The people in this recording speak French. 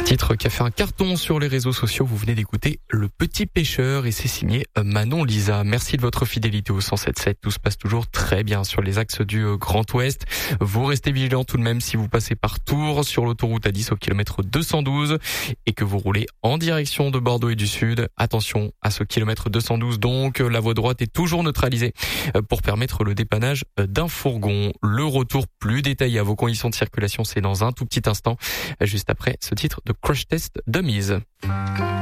Titre qui a fait un carton sur les réseaux sociaux. Vous venez d'écouter Le Petit Pêcheur et c'est signé Manon Lisa. Merci de votre fidélité au 107.7. Tout se passe toujours très bien sur les axes du Grand Ouest. Vous restez vigilants tout de même si vous passez par Tours sur l'autoroute A10 au kilomètre 212 et que vous roulez en direction de Bordeaux et du Sud. Attention à ce kilomètre 212 donc. La voie droite est toujours neutralisée pour permettre le dépannage d'un fourgon. Le retour plus détaillé à vos conditions de circulation, c'est dans un tout petit instant, juste après ce titre de Crash Test Dummies.